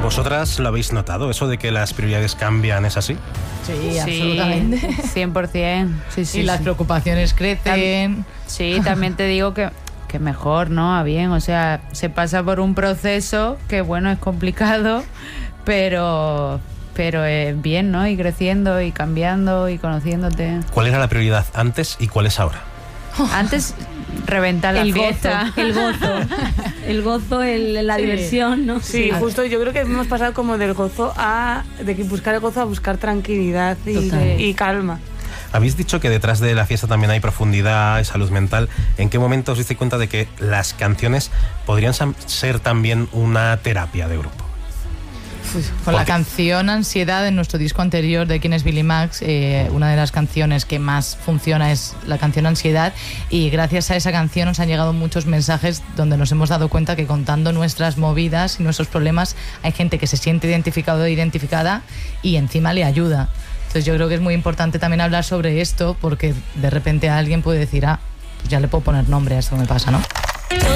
¿Vosotras lo habéis notado, eso de que las prioridades cambian, es así? Sí, absolutamente. 100%. Sí, y las preocupaciones crecen. Sí, también te digo que mejor, ¿no? A bien, o sea, se pasa por un proceso que, bueno, es complicado, pero es bien, ¿no? Y creciendo y cambiando y conociéndote. ¿Cuál era la prioridad antes y cuál es ahora? Antes reventar la fiesta. El gozo, la diversión, ¿no? Sí, justo yo creo que hemos pasado como del gozo de buscar el gozo a buscar tranquilidad y calma. Habéis dicho que detrás de la fiesta también hay profundidad y salud mental. ¿En qué momento os diste cuenta de que las canciones podrían ser también una terapia de grupo? Con la canción Ansiedad, en nuestro disco anterior de Quién es Billy Max, una de las canciones que más funciona es la canción Ansiedad, y gracias a esa canción nos han llegado muchos mensajes donde nos hemos dado cuenta que contando nuestras movidas y nuestros problemas hay gente que se siente identificado o identificada y encima le ayuda. Entonces yo creo que es muy importante también hablar sobre esto, porque de repente alguien puede decir, pues ya le puedo poner nombre a esto que me pasa, ¿no?